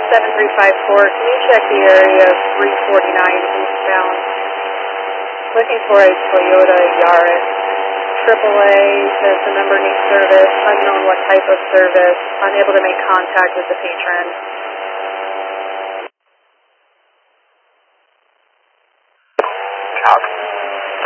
7354, can you check the area of 349 eastbound? Looking for a Toyota Yaris. AAA says the member needs service, unknown what type of service, unable to make contact with the patron. Copy.